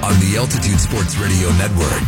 on the Altitude Sports Radio Network.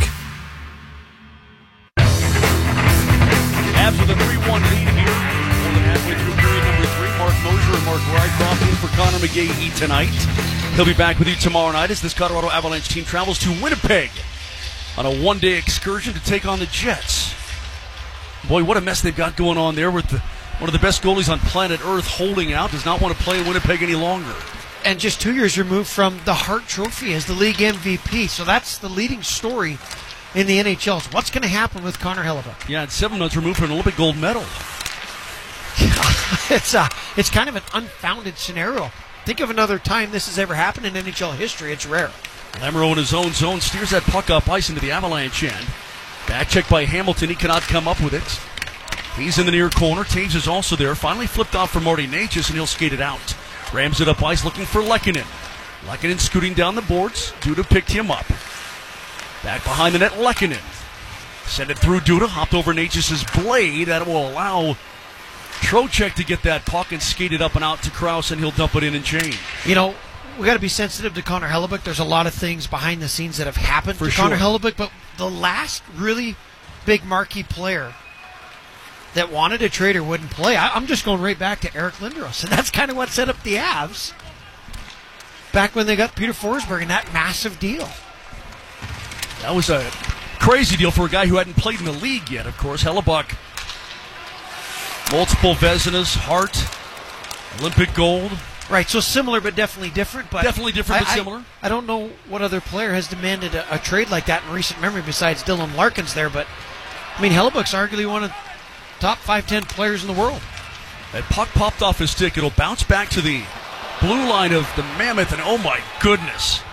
Avs with a 3-1 lead here. More than halfway through period number 3. Mark Mosier and Mark Rycroft in for Connor McGahee tonight. He'll be back with you tomorrow night as this Colorado Avalanche team travels to Winnipeg on a one-day excursion to take on the Jets. Boy, what a mess they've got going on there with one of the best goalies on planet Earth holding out. Does not want to play in Winnipeg any longer. And just 2 years removed from the Hart Trophy as the league MVP. So that's the leading story in the NHL. So what's going to happen with Connor Hellebuyck? Yeah, and 7 months removed from an Olympic gold medal. It's kind of an unfounded scenario. Think of another time this has ever happened in NHL history. It's rare. Lamoureux in his own zone steers that puck up ice into the Avalanche end. Back check by Hamilton. He cannot come up with it. He's in the near corner. Taves is also there. Finally flipped off for Marty Necas, and he'll skate it out. Rams it up ice looking for Lehkonen. Lehkonen scooting down the boards. Duda picked him up. Back behind the net, Lehkonen. Send it through Duda. Hopped over Necas' blade. That will allow Trocheck to get that puck and skate it up and out to Krause, and he'll dump it in and chain. You know, we got to be sensitive to Connor Hellebuyck. There's a lot of things behind the scenes that have happened for to sure. Connor Hellebuyck, but the last really big marquee player that wanted a trade or wouldn't play, I'm just going right back to Eric Lindros, and that's kind of what set up the Avs back when they got Peter Forsberg and that massive deal. That was a crazy deal for a guy who hadn't played in the league yet, of course. Hellebuyck, multiple Vezinas, Hart, Olympic gold. Right, so similar but definitely different. But definitely different but similar. I don't know what other player has demanded a trade like that in recent memory besides Dylan Larkins there, but I mean, Hellebuyck's arguably one of the top 5-10 players in the world. That puck popped off his stick. It'll bounce back to the blue line of the Mammoth, and oh my goodness.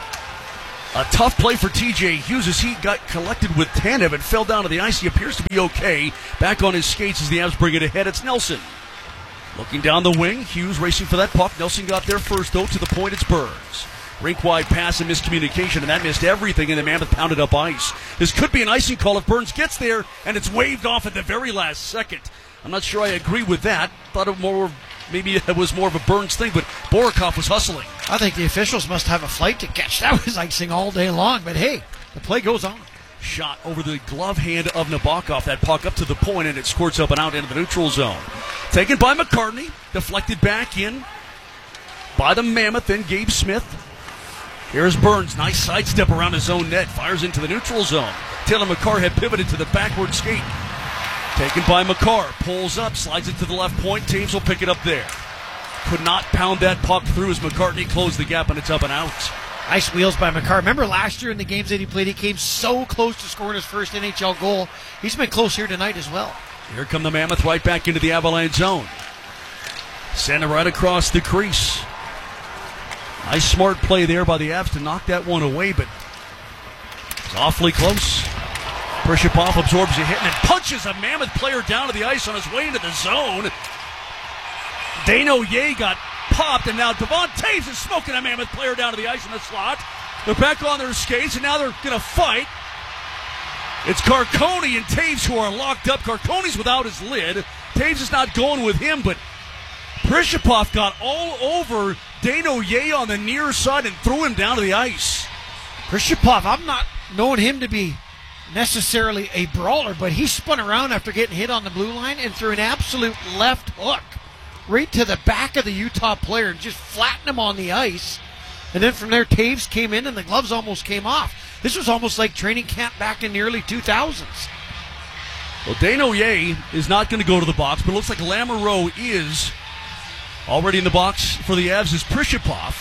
A tough play for TJ Hughes as he got collected with Tanev and fell down to the ice. He appears to be okay. Back on his skates as the Avs bring it ahead. It's Nelson. Looking down the wing, Hughes racing for that puck. Nelson got there first, though. To the point, it's Burns. Rink-wide pass and miscommunication, and that missed everything, and the Mammoth pounded up ice. This could be an icing call if Burns gets there, and it's waved off at the very last second. I'm not sure I agree with that. Thought maybe it was more of a Burns thing, but Borikov was hustling. I think the officials must have a flight to catch. That was icing all day long, but hey, the play goes on. Shot over the glove hand of Nabokov. That puck up to the point, and it squirts up and out into the neutral zone. Taken by McCartney. Deflected back in by the Mammoth and Gabe Smith. Here's Burns. Nice sidestep around his own net. Fires into the neutral zone. Taylor McCarr had pivoted to the backward skate. Taken by McCarr. Pulls up. Slides it to the left point. Taves will pick it up there. Could not pound that puck through as McCartney closed the gap, and it's up and out. Nice wheels by McCarr. Remember last year in the games that he played, he came so close to scoring his first NHL goal. He's been close here tonight as well. Here come the Mammoth right back into the Avalanche zone. Send it right across the crease. Nice smart play there by the Avs to knock that one away, but it's awfully close. Prishopov absorbs a hit and then punches a Mammoth player down to the ice on his way into the zone. Dano Ye got popped, and now Devon Taves is smoking a Mammoth player down to the ice in the slot. They're back on their skates, and now they're going to fight. It's Carcone and Taves who are locked up. Carcone's without his lid. Taves is not going with him, but Prishopov got all over Dano Ye on the near side and threw him down to the ice. Prishopov, I'm not knowing him to be necessarily a brawler, but he spun around after getting hit on the blue line and threw an absolute left hook right to the back of the Utah player and just flattened him on the ice. And then from there, Taves came in and the gloves almost came off. This was almost like training camp back in the early 2000s. Well, Dano Ye is not going to go to the box, but it looks like Lamoureux is. Already in the box for the Avs is Prishopov.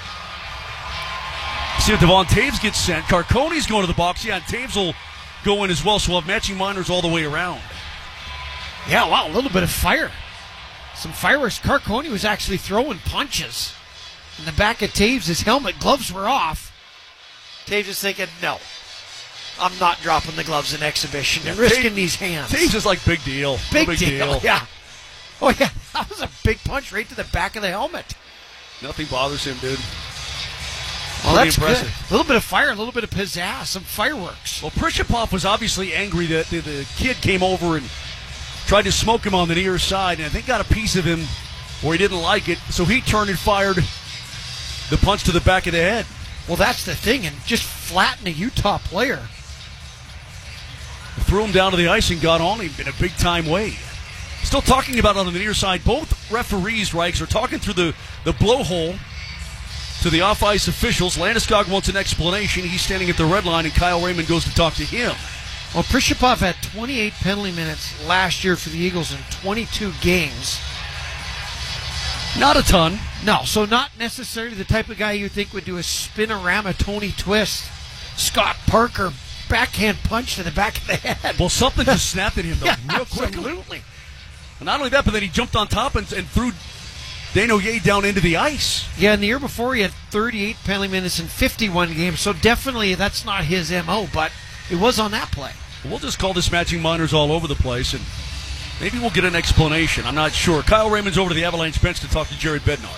See if Devon Taves gets sent. Carcone's going to the box. Yeah, and Taves will go in as well, so we'll have matching minors all the way around. Yeah, wow, a little bit of fire. Some fireworks. Carcone was actually throwing punches in the back of Taves. His helmet, gloves were off. Taves is thinking, no, I'm not dropping the gloves in exhibition and risking these hands. Taves is like big deal. Big deal, yeah. Oh, yeah, that was a big punch right to the back of the helmet. Nothing bothers him, dude. Well, that's impressive. Good. A little bit of fire, a little bit of pizzazz, some fireworks. Well, Prishopov was obviously angry that the kid came over and tried to smoke him on the near side, and I think got a piece of him where he didn't like it, so he turned and fired the punch to the back of the head. Well, that's the thing, and just flatten a Utah player. Threw him down to the ice and got on him in a big-time way. Still talking about it on the near side. Both referees, Reichs, are talking through the blowhole to the off-ice officials. Landeskog wants an explanation. He's standing at the red line, and Kyle Raymond goes to talk to him. Well, Prishopov had 28 penalty minutes last year for the Eagles in 22 games. Not a ton. No, so not necessarily the type of guy you think would do a spinorama Tony twist. Scott Parker backhand punch to the back of the head. Well, something just snapped at him, though, real quickly. Absolutely. And not only that, but then he jumped on top and threw Desnoyers down into the ice. Yeah, and the year before he had 38 penalty minutes in 51 games, so definitely that's not his MO, but it was on that play. We'll just call this matching minors all over the place, and maybe we'll get an explanation. I'm not sure. Kyle Raymond's over to the Avalanche bench to talk to Jared Bednar.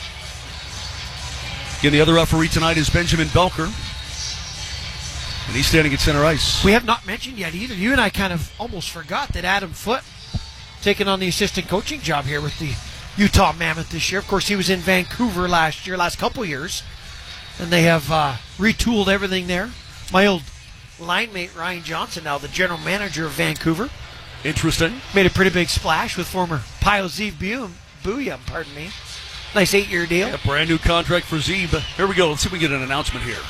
Again, the other referee tonight is Benjamin Belker, and he's standing at center ice. We have not mentioned yet either. You and I kind of almost forgot that Adam Foote taking on the assistant coaching job here with the Utah Mammoth this year. Of course, he was in Vancouver last couple years, and they have retooled everything there. My old line mate Ryan Johnson, now the general manager of Vancouver. Interesting. Made a pretty big splash with former Pio Zeev Booyah, pardon me. Nice 8-year deal. A brand new contract for Zeeb. Here we go. Let's see if we get an announcement here.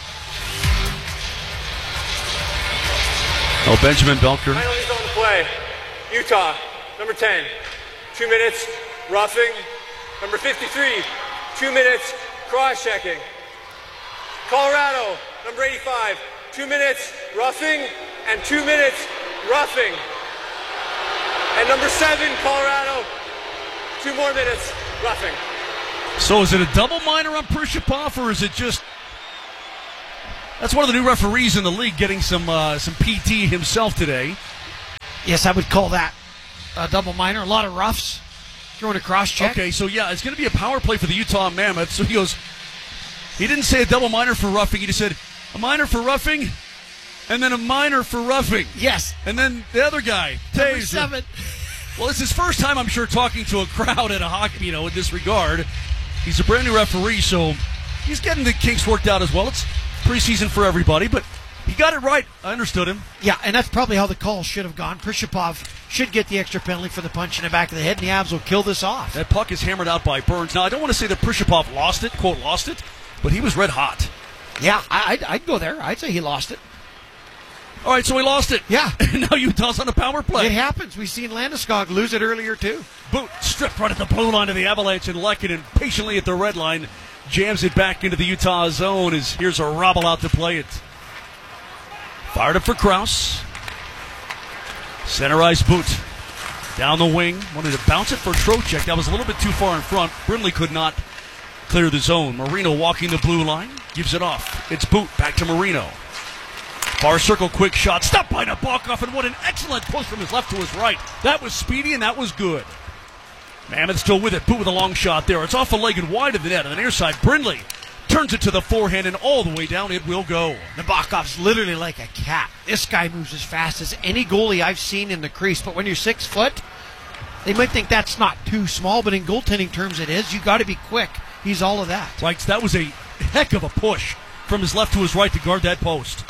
Oh, Benjamin Belker. Penalties on the play. Utah, number 10, 2 minutes, roughing. Number 53, 2 minutes, cross-checking. Colorado, number 85, 2 minutes, roughing, and 2 minutes, roughing. And number 7, Colorado, 2 more minutes, roughing. So is it a double minor on Prishopov, or is it just... That's one of the new referees in the league getting some PT himself today. Yes, I would call that a double minor. A lot of roughs. Throwing a cross-check. Okay, so yeah, it's going to be a power play for the Utah Mammoth. So he goes... He didn't say a double minor for roughing. He just said a minor for roughing, and then a minor for roughing. Yes. And then the other guy, Number Taves. 7. Well, it's his first time, I'm sure, talking to a crowd at a hockey, in this regard. He's a brand new referee, so he's getting the kinks worked out as well. It's preseason for everybody, but he got it right. I understood him. Yeah, and that's probably how the call should have gone. Prishopov should get the extra penalty for the punch in the back of the head, and the Avs will kill this off. That puck is hammered out by Burns. Now, I don't want to say that Prishopov lost it, quote, lost it, but he was red hot. Yeah, I'd go there. I'd say he lost it. All right, so he lost it. Yeah. Now Utah's on a power play. It happens. We've seen Landeskog lose it earlier, too. Boot stripped right at the blue line of the Avalanche, and Lehkonen patiently at the red line jams it back into the Utah zone as here's a Robble out to play it. Fired up for Krause. Center ice Boot. Down the wing. Wanted to bounce it for Trocheck. That was a little bit too far in front. Brindley could not clear the zone. Marino walking the blue line. Gives it off. It's Boot. Back to Marino. Far circle, quick shot. Stopped by Nabokov, and what an excellent push from his left to his right. That was speedy, and that was good. Mammoth still with it. Boot with a long shot there. It's off a leg and wide of the net. On the near side, Brindley turns it to the forehand, and all the way down it will go. Nabokov's literally like a cat. This guy moves as fast as any goalie I've seen in the crease. But when you're 6 foot, they might think that's not too small, but in goaltending terms it is. You got to be quick. He's all of that. Like, that was a heck of a push from his left to his right to guard that post.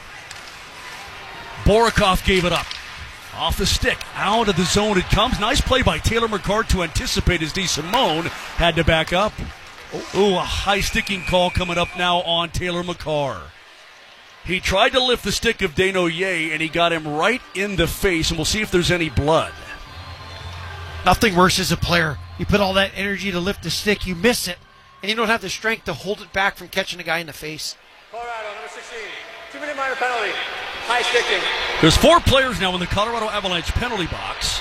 Borikov gave it up. Off the stick, out of the zone it comes. Nice play by Taylor McCart to anticipate as DeSimone had to back up. Ooh, a high sticking call coming up now on Taylor McCarr. He tried to lift the stick of Desnoyers, and he got him right in the face, and we'll see if there's any blood. Nothing worse as a player. You put all that energy to lift the stick, you miss it, and you don't have the strength to hold it back from catching a guy in the face. Colorado, number 16, 2-minute minor penalty. High sticking. There's 4 players now in the Colorado Avalanche penalty box.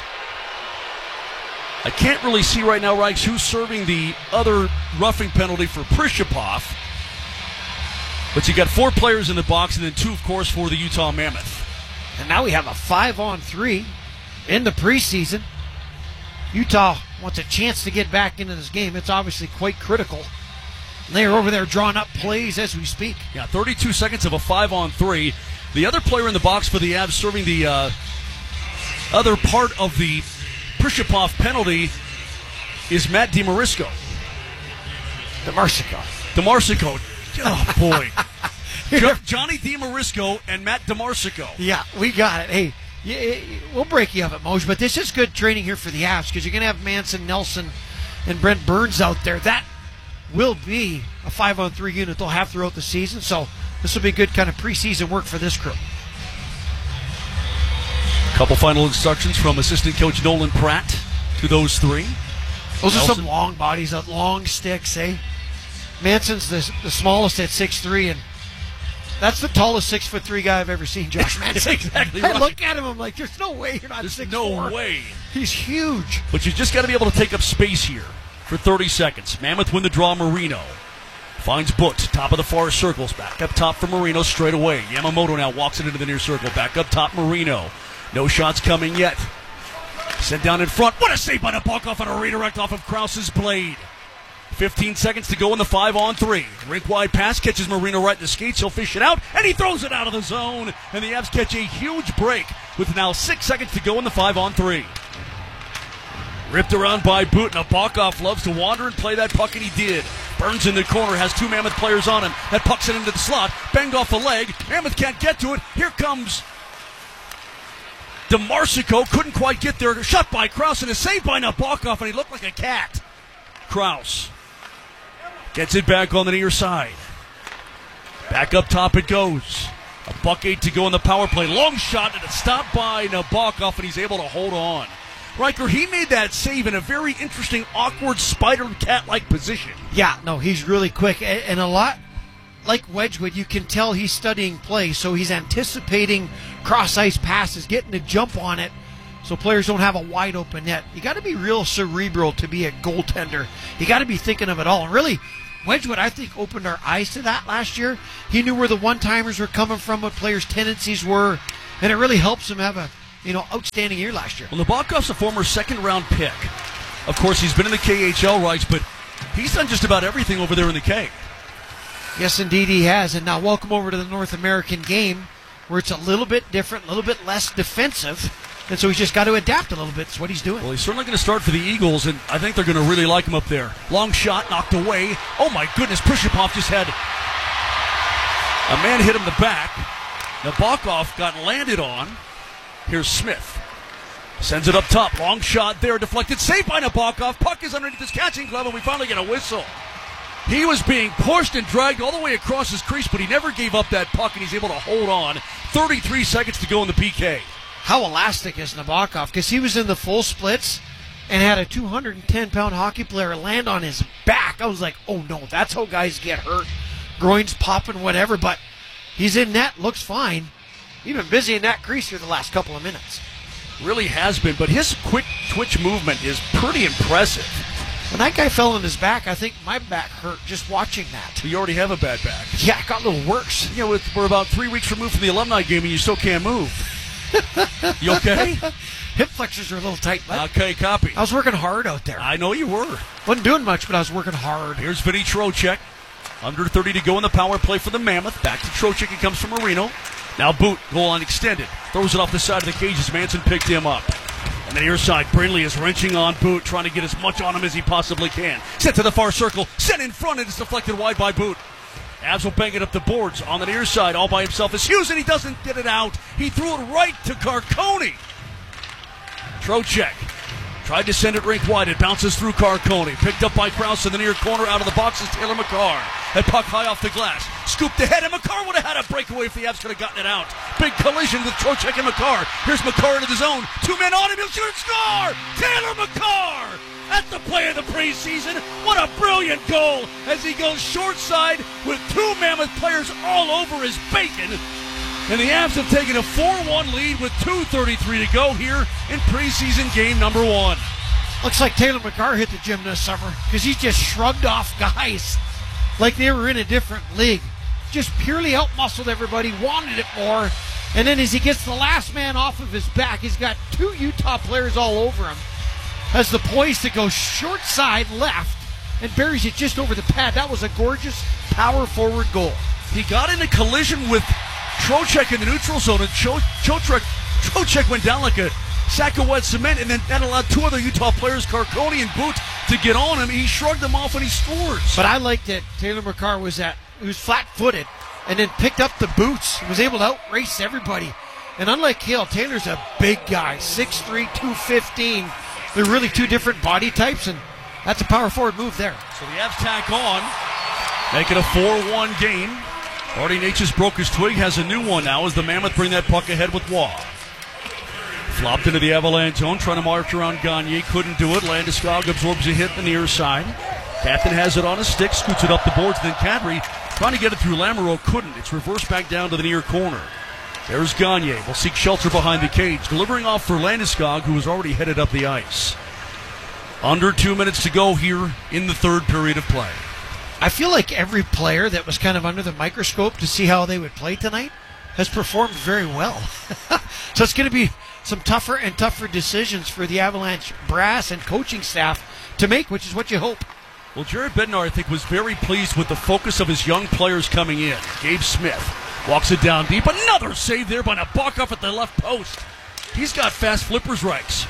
I can't really see right now, Reichs, who's serving the other roughing penalty for Prishopov. But you got 4 players in the box, and then 2, of course, for the Utah Mammoth. And now we have a 5-on-3 in the preseason. Utah wants a chance to get back into this game. It's obviously quite critical. And they're over there drawing up plays as we speak. Yeah, 32 seconds of a 5-on-3. The other player in the box for the Avs serving the other part of the Prishopov penalty is Matt DeMarisco. DeMarsico. Oh, boy. Johnny DiMarisco and Matt DeMarsico. Yeah, we got it. Hey, we'll break you up at Moj, but this is good training here for the Avs because you're going to have Manson, Nelson, and Brent Burns out there. That will be a 5-on-3 unit they'll have throughout the season, so this will be good kind of preseason work for this crew. Couple final instructions from assistant coach Nolan Pratt to those three. Those Nelson. are some long bodies, long sticks, eh? Manson's the smallest at 6'3", and that's the tallest 6'3" guy I've ever seen, Josh Manson. Exactly I right. look at him, I'm like, there's no way you're not 6'4". There's no way. He's huge. But you just got to be able to take up space here for 30 seconds. Mammoth win the draw. Marino finds Boot, top of the far circles. Back up top for Marino straight away. Yamamoto now walks it into the near circle. Back up top, Marino. No shots coming yet. Sent down in front. What a save by Nabokov on a redirect off of Krause's blade. 15 seconds to go in the 5-on-3. Rink-wide pass catches Marino right in the skates. He'll fish it out, and he throws it out of the zone. And the Avs catch a huge break with now 6 seconds to go in the 5-on-3. Ripped around by Boot. Nabokov loves to wander and play that puck, and he did. Burns in the corner, has two Mammoth players on him. That puck's it into the slot. Banged off the leg. Mammoth can't get to it. Here comes DeMarsico. Couldn't quite get there. Shot by Krause, and a save by Nabokov, and he looked like a cat. Krause gets it back on the near side. Back up top it goes. A $1.08 to go in the power play. Long shot, and it's stopped by Nabokov, and he's able to hold on. Riker, he made that save in a very interesting, awkward, spider cat-like position. Yeah, no, he's really quick. And a lot like Wedgwood, you can tell he's studying play, so he's anticipating cross-ice passes, getting a jump on it, so players don't have a wide-open net. You got to be real cerebral to be a goaltender. You got to be thinking of it all. And really, Wedgwood, I think, opened our eyes to that last year. He knew where the one-timers were coming from, what players' tendencies were, and it really helps him have a outstanding year last year. Well, Nabokov's a former second-round pick. Of course, he's been in the KHL rights, but he's done just about everything over there in the K. Yes, indeed he has. And now welcome over to the North American game, where it's a little bit different, a little bit less defensive. And so he's just got to adapt a little bit. That's what he's doing. Well, he's certainly going to start for the Eagles, and I think they're going to really like him up there. Long shot, knocked away. Oh, my goodness, Prishapov just had a man hit him in the back. Nabokov got landed on. Here's Smith. Sends it up top. Long shot there. Deflected. Saved by Nabokov. Puck is underneath his catching glove, and we finally get a whistle. He was being pushed and dragged all the way across his crease, but he never gave up that puck, and he's able to hold on. 33 seconds to go in the PK. How elastic is Nabokov? Because he was in the full splits and had a 210-pound hockey player land on his back. I was like, oh, no, that's how guys get hurt. Groins popping, whatever, but he's in net, looks fine. He's been busy in that crease for the last couple of minutes. Really has been, but his quick twitch movement is pretty impressive. When that guy fell on his back, I think my back hurt just watching that. You already have a bad back. Yeah, it got a little worse. Yeah, we're about 3 weeks removed from the alumni game, and you still can't move. You okay? Hip flexors are a little tight, bud. Okay, copy. I was working hard out there. I know you were. Wasn't doing much, but I was working hard. Here's Vinny Trocheck. Under 30 to go in the power play for the Mammoth. Back to Trocheck. It comes from Marino. Now Boot, goal line extended. Throws it off the side of the cage as Manson picked him up. And the near side, Brindley is wrenching on Boot, trying to get as much on him as he possibly can. Sent to the far circle. Sent in front, and it's deflected wide by Boot. Avs will bang it up the boards on the near side. All by himself is Hughes, and he doesn't get it out. He threw it right to Carcone. Trocheck tried to send it rink wide. It bounces through Carcone. Picked up by Krause in the near corner. Out of the box is Taylor McCarr. That puck high off the glass. Scooped ahead, and McCarr would have had a breakaway if the Avs could have gotten it out. Big collision with Trocheck and McCarr. Here's McCarr into the zone. 2 men on him. He'll shoot and score! Taylor McCarr! That's the play of the preseason. What a brilliant goal as he goes short side with 2 Mammoth players all over his bacon. And the Avs have taken a 4-1 lead with 2:33 to go here in preseason game number 1. Looks like Taylor McCarr hit the gym this summer because he's just shrugged off guys like they were in a different league. Just purely out-muscled everybody, wanted it more. And then as he gets the last man off of his back, he's got 2 Utah players all over him. Has the poise to go short side left and buries it just over the pad. That was a gorgeous power forward goal. He got in a collision with Trocheck in the neutral zone, and Trocheck went down like a sack of wet cement, and then that allowed 2 other Utah players, Carcone and Boot, to get on him. He shrugged them off, and he scores. But I like that Taylor McCarr was at he was flat-footed, and then picked up the boots and was able to outrace everybody. And unlike Cale, Taylor's a big guy, 6'3", 215. They're really two different body types, and that's a power forward move there. So the Avs tack on, make it a 4-1 game. Artie Natchez broke his twig, has a new one now as the Mammoth bring that puck ahead with Waugh. Flopped into the Avalanche zone, trying to march around Gagne, couldn't do it. Landeskog absorbs a hit on the near side. Captain has it on a stick, scoots it up the boards, then Kadri trying to get it through Lamoureux, couldn't. It's reversed back down to the near corner. There's Gagne, will seek shelter behind the cage, delivering off for Landeskog, who was already headed up the ice. Under 2 minutes to go here in the third period of play. I feel like every player that was kind of under the microscope to see how they would play tonight has performed very well. So it's going to be some tougher and tougher decisions for the Avalanche brass and coaching staff to make, which is what you hope. Well, Jared Bednar, I think, was very pleased with the focus of his young players coming in. Gabe Smith walks it down deep. Another save there by Nabokov at the left post. He's got fast flippers rights.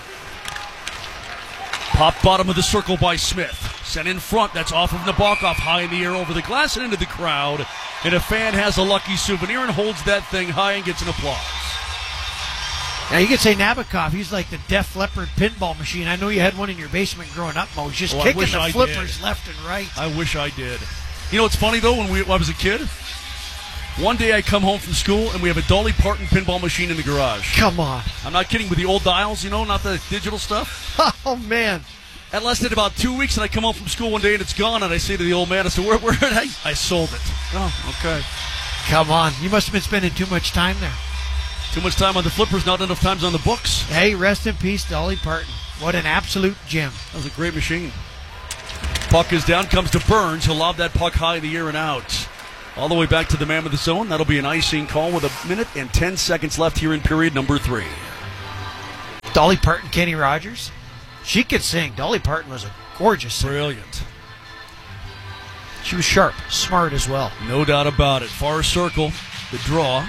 Pop bottom of the circle by Smith. Sent in front. That's off of Nabokov, high in the air over the glass and into the crowd. And a fan has a lucky souvenir and holds that thing high and gets an applause. Now, you could say Nabokov, he's like the Def Leppard pinball machine. I know you had one in your basement growing up, Mo. He's just kicking the flippers left and right. I wish I did. You know what's funny, though, when I was a kid? One day I come home from school, and we have a Dolly Parton pinball machine in the garage. Come on. I'm not kidding, with the old dials, you know, not the digital stuff. Oh, man. That lasted about 2 weeks, and I come home from school one day, and it's gone, and I say to the old man, I said, where did I sold it. Oh, okay. Come on. You must have been spending too much time there. Too much time on the flippers, not enough times on the books. Hey, rest in peace, Dolly Parton. What an absolute gem. That was a great machine. Puck is down, comes to Burns. He'll lob that puck high in the air and out. All the way back to the Mammoth zone. That'll be an icing call with 1 minute and 10 seconds left here in period number 3. Dolly Parton, Kenny Rogers. She could sing. Dolly Parton was a gorgeous singer. Brilliant. She was sharp, smart as well. No doubt about it. Far circle, the draw.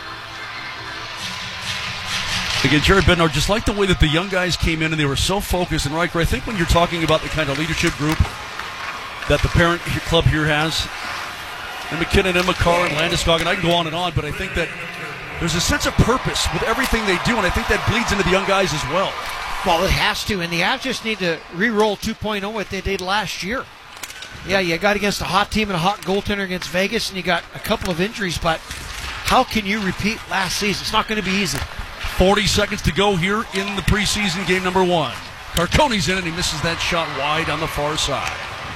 Again, Jared Bednar, just like the way that the young guys came in and they were so focused. And Riker, I think when you're talking about the kind of leadership group that the parent club here has, and McKinnon and McCarr and Landeskog, and I can go on and on, but I think that there's a sense of purpose with everything they do, and I think that bleeds into the young guys as well. Well, it has to, and the Avs just need to re-roll 2.0 what they did last year. Yeah, you got against a hot team and a hot goaltender against Vegas, and you got a couple of injuries, but how can you repeat last season? It's not going to be easy. 40 seconds to go here in the preseason game number 1. Carcone's in, and he misses that shot wide on the far side.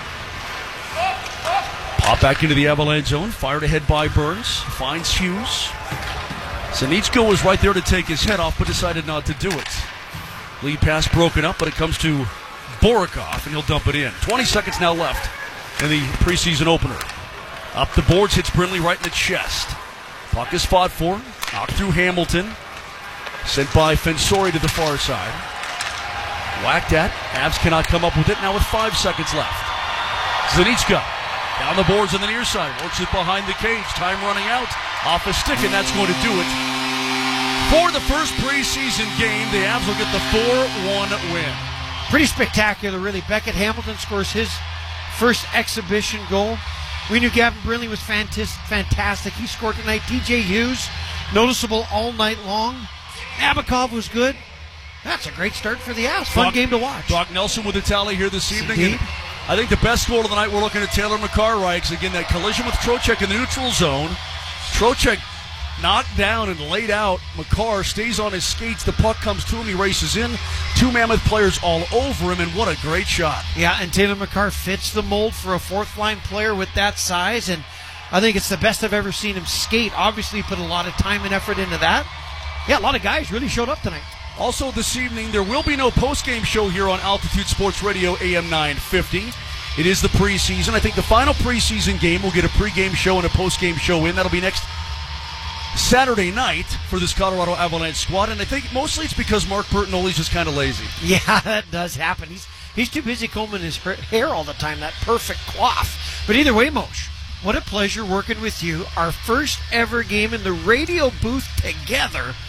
Pop back into the Avalanche zone, fired ahead by Burns, finds Hughes. Sanichko was right there to take his head off, but decided not to do it. Lead pass broken up, but it comes to Borikov, and he'll dump it in. 20 seconds now left in the preseason opener. Up the boards, hits Brindley right in the chest. Puck is fought for, knocked through Hamilton. Sent by Fensori to the far side. Whacked at. Avs cannot come up with it now with 5 seconds left. Zanichka down the boards on the near side. Works it behind the cage. Time running out. Off a stick, and that's going to do it. For the first preseason game, the Avs will get the 4-1 win. Pretty spectacular, really. Beckett Hamilton scores his first exhibition goal. We knew Gavin Brindley was fantastic. He scored tonight. DJ Hughes, noticeable all night long. Nabokov was good. That's a great start for the Avs. Fun game to watch. Brock Nelson with a tally here this evening. I think the best goal of the night, we're looking at Taylor McCarr. Again, that collision with Trocheck in the neutral zone. Trocheck knocked down and laid out. McCarr stays on his skates. The puck comes to him. He races in. 2 Mammoth players all over him, and what a great shot. Yeah, and Taylor McCarr fits the mold for a fourth-line player with that size, and I think it's the best I've ever seen him skate. Obviously, he put a lot of time and effort into that. Yeah, a lot of guys really showed up tonight. Also this evening, there will be no post-game show here on Altitude Sports Radio AM 950. It is the preseason. I think the final preseason game will get a pregame show and a postgame show in. That'll be next Saturday night for this Colorado Avalanche squad, and I think mostly it's because Mark Bertinoli's just kind of lazy. Yeah, that does happen. He's too busy combing his hair all the time, that perfect coif. But either way, Moshe, what a pleasure working with you. Our first ever game in the radio booth together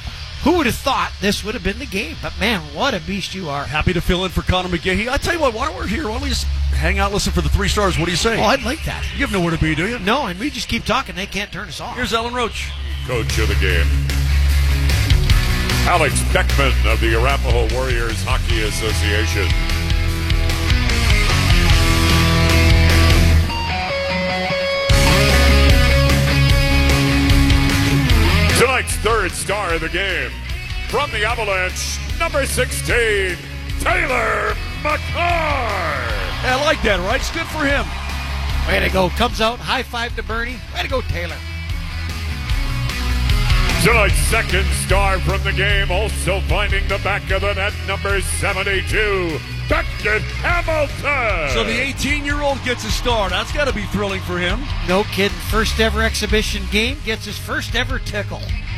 Who would have thought this would have been the game? But, man, what a beast you are. Happy to fill in for Connor McGahey. I tell you what, while we're here, why don't we just hang out, listen for the 3 stars? What do you say? Oh, I'd like that. You have nowhere to be, do you? No, and we just keep talking. They can't turn us off. Here's Ellen Roach. Coach of the game, Alex Beckman of the Arapahoe Warriors Hockey Association. Tonight's 3rd star of the game, from the Avalanche, number 16, Taylor McCarr. I like that, right? It's good for him. Way to go. Comes out, high five to Bernie. Way to go, Taylor. Tonight's 2nd star from the game, also finding the back of the net, number 72, Beckett Hamilton. So the 18-year-old gets a star. That's got to be thrilling for him. No kidding. First ever exhibition game. Gets his first ever tickle.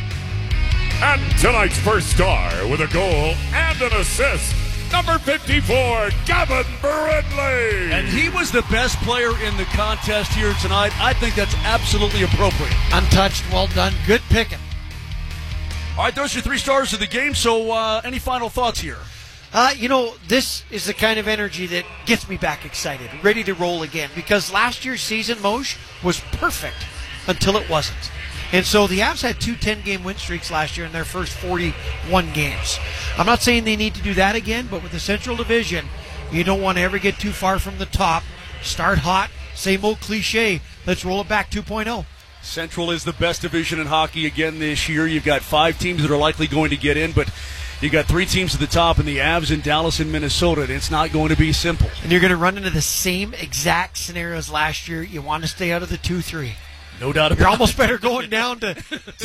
And tonight's 1st star with a goal and an assist, number 54, Gavin Brindley. And he was the best player in the contest here tonight. I think that's absolutely appropriate. Untouched. Well done. Good picking. All right, those are 3 stars of the game. So any final thoughts here? This is the kind of energy that gets me back excited, ready to roll again. Because last year's season, Moshe, was perfect until it wasn't. And so the Avs had 2 10-game win streaks last year in their first 41 games. I'm not saying they need to do that again, but with the Central Division, you don't want to ever get too far from the top. Start hot, same old cliche. Let's roll it back 2.0. Central is the best division in hockey again this year. You've got 5 teams that are likely going to get in, but you got 3 teams at the top in the Avs in Dallas and Minnesota, and it's not going to be simple. And you're going to run into the same exact scenarios last year. You want to stay out of the 2-3. No doubt about it. You're almost better going down to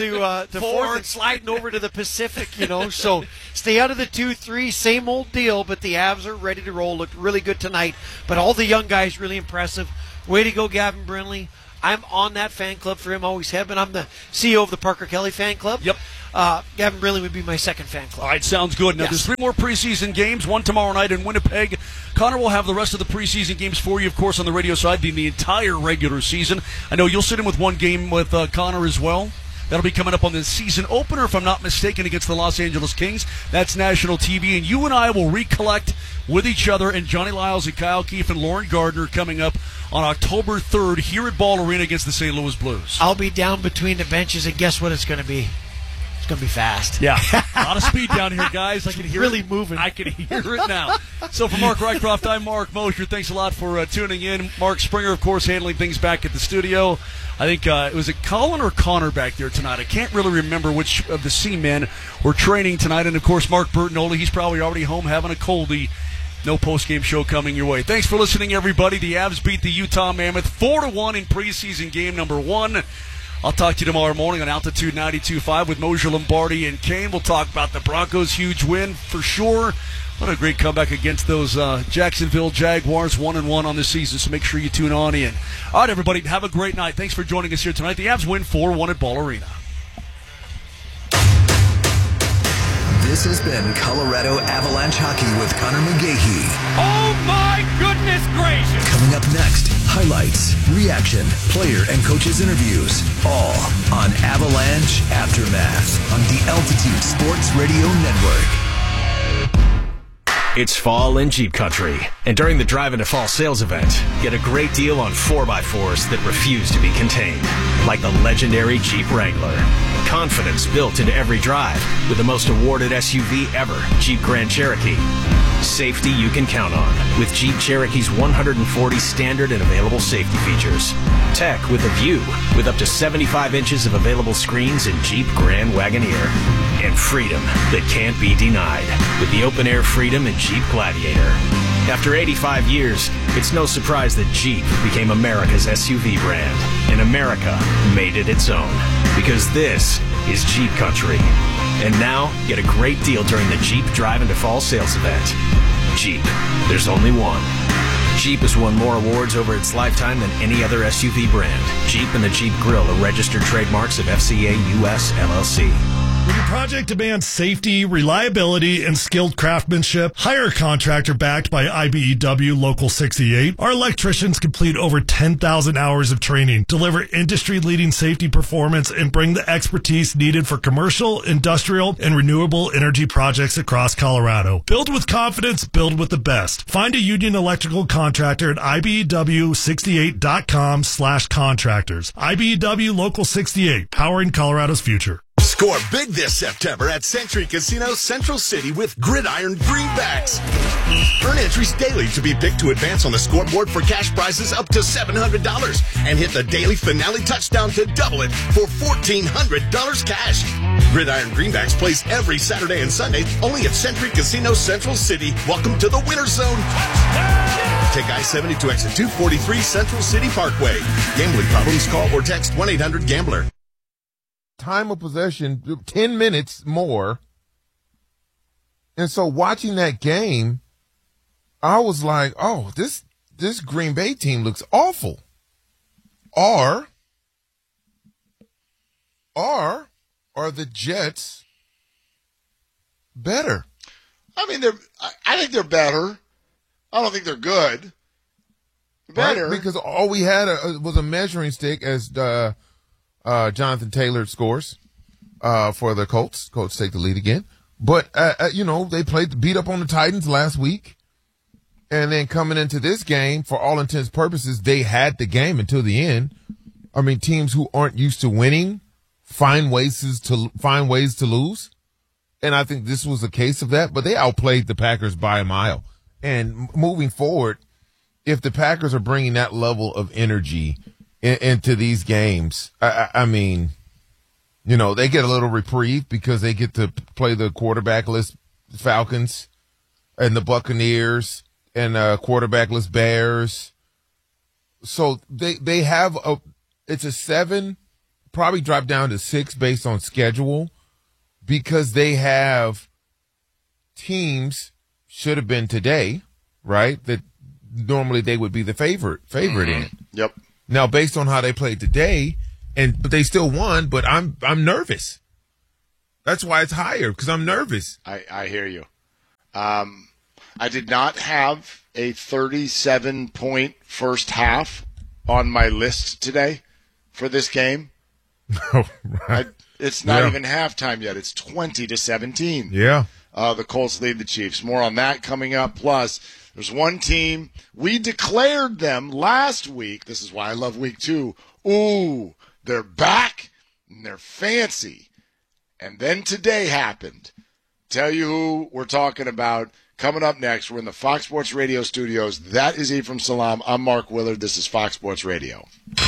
4th and sliding over to the Pacific, So stay out of the 2-3, same old deal, but the Avs are ready to roll. Looked really good tonight. But all the young guys really impressive. Way to go, Gavin Brindley. I'm on that fan club for him, always have been. I'm the CEO of the Parker Kelly fan club. Yep. Gavin Brindley would be my 2nd fan club. All right, sounds good. Now, There's 3 more preseason games, 1 tomorrow night in Winnipeg. Connor will have the rest of the preseason games for you, of course, on the radio side, the entire regular season. I know you'll sit in with 1 game with Connor as well. That'll be coming up on the season opener, if I'm not mistaken, against the Los Angeles Kings. That's national TV, and you and I will recollect with each other, and Johnny Lyles and Kyle Keefe and Lauren Gardner coming up on October 3rd here at Ball Arena against the St. Louis Blues. I'll be down between the benches, and guess what it's going to be? It's going to be fast. Yeah, a lot of speed down here, guys. I can hear really it. moving. I can hear it now. So for Mark Rycroft, I'm Mark Mosher. Thanks a lot for tuning in. Mark Springer, of course, handling things back at the studio. I think it was Colin or Connor back there tonight. I can't really remember which of the C-men were training tonight. And, of course, Mark Bertinoli, he's probably already home having a coldie. No post-game show coming your way. Thanks for listening, everybody. The Avs beat the Utah Mammoth 4-1 in preseason game number 1. I'll talk to you tomorrow morning on Altitude 92.5 with Mosher, Lombardi, and Kane. We'll talk about the Broncos' huge win for sure. What a great comeback against those Jacksonville Jaguars, 1-1 on the season, so make sure you tune on in. All right, everybody, have a great night. Thanks for joining us here tonight. The Avs win 4-1 at Ball Arena. This has been Colorado Avalanche Hockey with Connor McGahey. Oh my goodness gracious! Coming up next, highlights, reaction, player and coaches interviews, all on Avalanche Aftermath on the Altitude Sports Radio Network. It's fall in Jeep Country, and during the Drive into Fall sales event, get a great deal on 4x4s that refuse to be contained, like the legendary Jeep Wrangler. Confidence built into every drive with the most awarded SUV ever, Jeep Grand Cherokee. Safety you can count on with Jeep Cherokee's 140 standard and available safety features. Tech with a view with up to 75 inches of available screens in Jeep Grand Wagoneer. And freedom that can't be denied with the open air Freedom and Jeep Gladiator. After 85 years, it's no surprise that Jeep became America's SUV brand, and America made it its own. Because this is Jeep Country. And now, get a great deal during the Jeep Drive into Fall sales event. Jeep, there's only one. Jeep has won more awards over its lifetime than any other SUV brand. Jeep and the Jeep Grill are registered trademarks of FCA US LLC. When your project demands safety, reliability, and skilled craftsmanship, hire a contractor backed by IBEW Local 68. Our electricians complete over 10,000 hours of training, deliver industry-leading safety performance, and bring the expertise needed for commercial, industrial, and renewable energy projects across Colorado. Build with confidence, build with the best. Find a union electrical contractor at IBEW68.com/contractors. IBEW Local 68, powering Colorado's future. Score big this September at Century Casino Central City with Gridiron Greenbacks. Earn entries daily to be picked to advance on the scoreboard for cash prizes up to $700 and hit the daily finale touchdown to double it for $1,400 cash. Gridiron Greenbacks plays every Saturday and Sunday only at Century Casino Central City. Welcome to the Winner's Zone. Take I-70 to exit 243 Central City Parkway. Gambling problems? Call or text 1-800-GAMBLER. Time of possession, 10 minutes more. And so watching that game, I was like, oh, this Green Bay team looks awful. Or are the Jets better? I mean, I think they're better. I don't think they're good. Better. Right? Because all we had was a measuring stick as Jonathan Taylor scores for the Colts. Colts take the lead again. But, they beat up on the Titans last week. And then coming into this game, for all intents and purposes, they had the game until the end. I mean, teams who aren't used to winning find ways to lose. And I think this was a case of that. But they outplayed the Packers by a mile. And moving forward, if the Packers are bringing that level of energy into these games, I mean, they get a little reprieve because they get to play the quarterbackless Falcons and the Buccaneers and quarterbackless Bears. So they have it's a 7, probably drop down to 6 based on schedule because they have teams should have been today, right? That normally they would be the favorite in. Yep. Now, based on how they played today, but they still won, but I'm nervous. That's why it's higher, because I'm nervous. I hear you. I did not have a 37-point first half on my list today for this game. Right. It's not even halftime yet. It's 20-17. Yeah. The Colts lead the Chiefs. More on that coming up. Plus, there's one team. We declared them last week. This is why I love week 2. Ooh, they're back and they're fancy. And then today happened. Tell you who we're talking about coming up next. We're in the Fox Sports Radio studios. That is Ephraim Salam. I'm Mark Willard. This is Fox Sports Radio.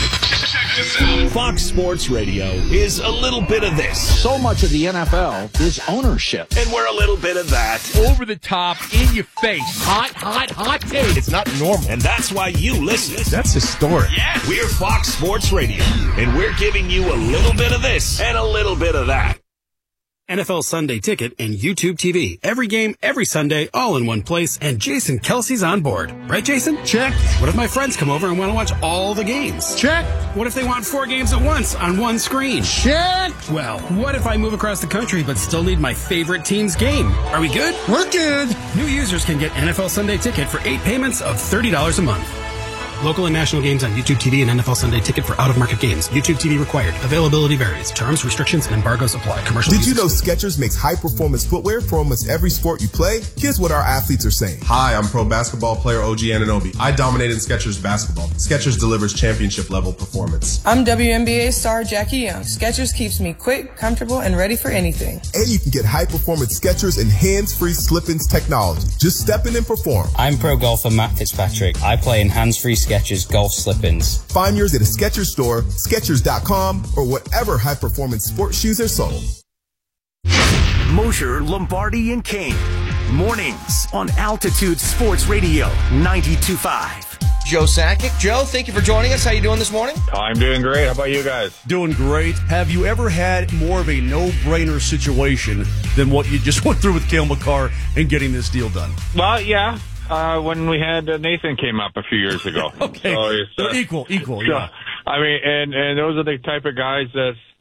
Fox Sports Radio is a little bit of this. So much of the NFL is ownership. And we're a little bit of that. Over the top, in your face. Hot take. It's not normal. And that's why you listen. That's historic. Yeah. We're Fox Sports Radio. And we're giving you a little bit of this and a little bit of that. NFL Sunday Ticket and YouTube TV. Every game, every Sunday, all in one place. And Jason Kelsey's on board. Right, Jason? Check. What if my friends come over and want to watch all the games? Check. What if they want 4 games at once on one screen? Check. Well, what if I move across the country but still need my favorite team's game? Are we good? We're good. New users can get NFL Sunday Ticket for 8 payments of $30 a month. Local and national games on YouTube TV and NFL Sunday Ticket for out-of-market games. YouTube TV required. Availability varies. Terms, restrictions, and embargoes apply. Commercial. Did you know Skechers makes high-performance footwear for almost every sport you play? Here's what our athletes are saying. Hi, I'm pro basketball player OG Anunoby. I dominated Skechers basketball. Skechers delivers championship-level performance. I'm WNBA star Jackie Young. Skechers keeps me quick, comfortable, and ready for anything. And you can get high-performance Skechers and hands-free slip-ins technology. Just step in and perform. I'm pro golfer Matt Fitzpatrick. I play in hands-free Skechers golf slip-ins. Find yours at a Skechers store, Skechers.com, or whatever high-performance sports shoes are sold. Mosher, Lombardi, and Kane. Mornings on Altitude Sports Radio 92.5. Joe Sakic. Joe, thank you for joining us. How you doing this morning? I'm doing great. How about you guys? Doing great. Have you ever had more of a no-brainer situation than what you just went through with Cale Makar and getting this deal done? Well, yeah. When we had Nathan came up a few years ago. Okay. So equal, so, yeah. I mean, and those are the type of guys that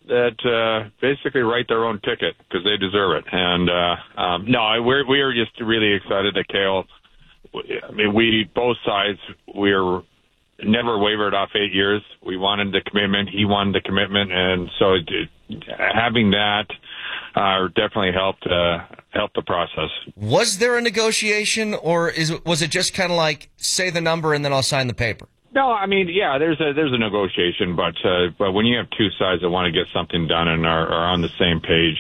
that basically write their own ticket because they deserve it. And no, we are just really excited that Cale. I mean, we both sides we're never wavered off 8 years. We wanted the commitment. He wanted the commitment, and so having that definitely helped the process. Was there a negotiation, or was it just kind of like say the number and then I'll sign the paper? No, I mean, yeah, there's a negotiation, but when you have two sides that want to get something done and are on the same page,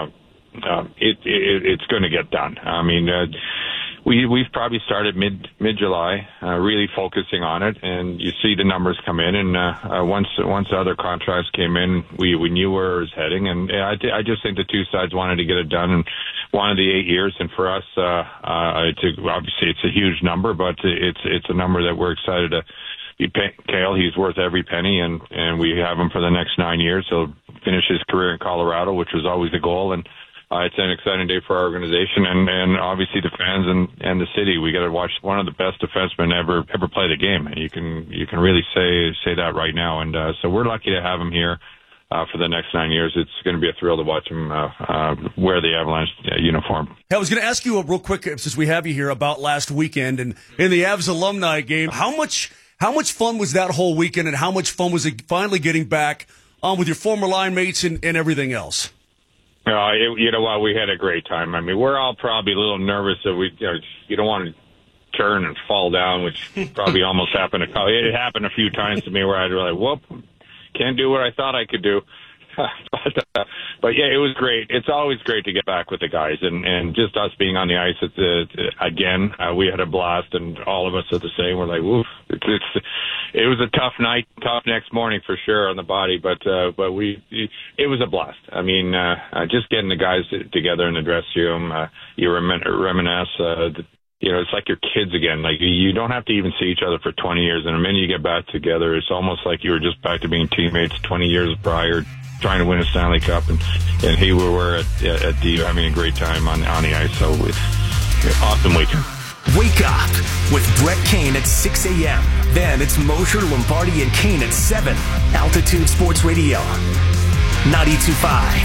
it's going to get done. I mean, we've probably started mid-July, really focusing on it, and you see the numbers come in, and once the other contracts came in, we knew where it was heading, and I just think the two sides wanted to get it done and wanted the 8 years, and for us, obviously it's a huge number, but it's a number that we're excited to be paying Cale. He's worth every penny, and we have him for the next 9 years. He'll finish his career in Colorado, which was always the goal, and it's an exciting day for our organization and obviously the fans and the city. We got to watch one of the best defensemen ever play the game. You can really say that right now. And so we're lucky to have him here for the next 9 years. It's going to be a thrill to watch him wear the Avalanche uniform. Hey, I was going to ask you real quick, since we have you here, about last weekend and in the Avs alumni game. How much fun was that whole weekend, and how much fun was it finally getting back with your former line mates and everything else? You know what? We had a great time. I mean, we're all probably a little nervous that you don't want to turn and fall down, which probably almost happened. It happened a few times to me where I'd really, whoop, can't do what I thought I could do. But yeah, it was great. It's always great to get back with the guys, and just us being on the ice. Again, we had a blast, and all of us are the same. We're like, woof. It was a tough night, tough next morning for sure on the body, but it was a blast. I mean, just getting the guys together in the dressing room, you reminisce. It's like your kids again. Like, you don't have to even see each other for 20 years, and the minute you get back together, it's almost like you were just back to being teammates 20 years prior, trying to win a Stanley Cup, and here we were at the having a great time on the ice. So awesome weekend. Wake up with Brett Kane at 6 a.m. Then it's Mosher, Lombardi, and Kane at 7. Altitude Sports Radio, 92.5.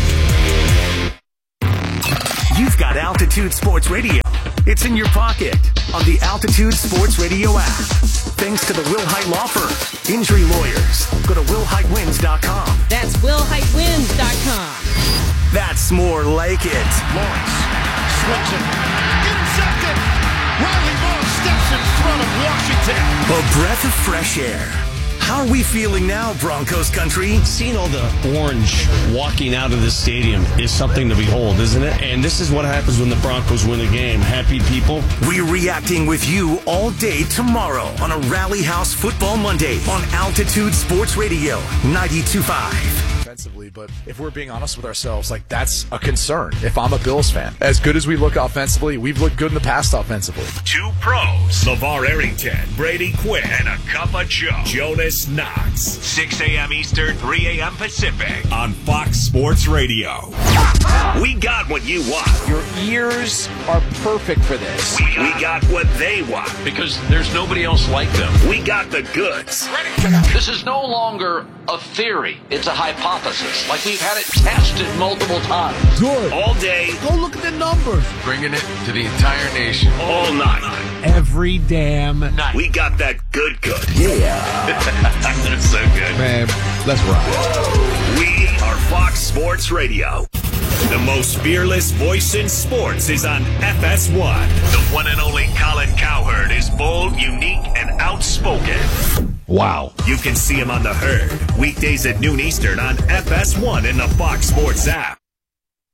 You've got Altitude Sports Radio. It's in your pocket on the Altitude Sports Radio app. Thanks to the Wilhite Law Firm. Injury lawyers. Go to WilhiteWins.com. That's WilhiteWins.com. That's more like it. Lawrence swings it. Intercepted. Riley Moore steps in front of Washington. A breath of fresh air. How are we feeling now, Broncos country? Seeing all the orange walking out of this stadium is something to behold, isn't it? And this is what happens when the Broncos win a game. Happy people. We're reacting with you all day tomorrow on a Rally House Football Monday on Altitude Sports Radio, 92.5. Offensively, but if we're being honest with ourselves, like, that's a concern if I'm a Bills fan. As good as we look offensively, we've looked good in the past offensively. Two pros, LeVar Arrington, Brady Quinn, and a cup of Joe, Jonas Knox. 6 a.m. Eastern, 3 a.m. Pacific on Fox Sports Radio. We got what you want. Your ears are perfect for this. We got what they want. Because there's nobody else like them. We got the goods. This is no longer a theory. It's a hypothesis. Like, we've had it tested multiple times. Good. All day. Go look at the numbers. Bringing it to the entire nation. All night. Every damn night. We got that good. Yeah. That's so good. Man, let's rock. We are Fox Sports Radio. The most fearless voice in sports is on FS1. The one and only Colin Cowherd is bold, unique, and outspoken. Wow. You can see him on The Herd, weekdays at noon Eastern on FS1 in the Fox Sports app.